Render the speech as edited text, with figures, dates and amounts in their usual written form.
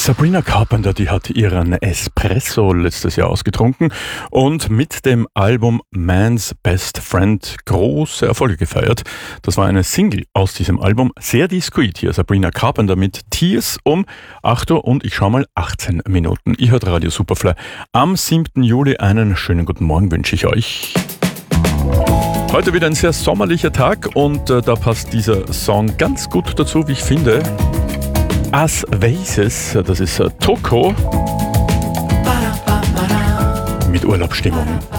Sabrina Carpenter, die hat ihren Espresso letztes Jahr ausgetrunken und mit dem Album Man's Best Friend große Erfolge gefeiert. Das war eine Single aus diesem Album, sehr discreet hier. Sabrina Carpenter mit Tears um 8 Uhr und ich schau mal 18 Minuten. Ich höre Radio Superfly. Am 7. Juli einen schönen guten Morgen wünsche ich euch. Heute wieder ein sehr sommerlicher Tag und da passt dieser Song ganz gut dazu, wie ich finde. As Vases, das ist Toko mit Urlaubsstimmung.